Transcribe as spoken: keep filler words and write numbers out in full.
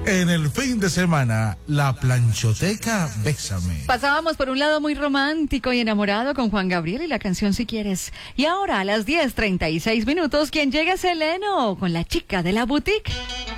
En el fin de semana, la planchoteca Bésame. Pasábamos por un lado muy romántico y enamorado con Juan Gabriel y la canción Si Quieres. Y ahora a las diez treinta y seis minutos, quien llega es Seleno con La Chica de la Boutique.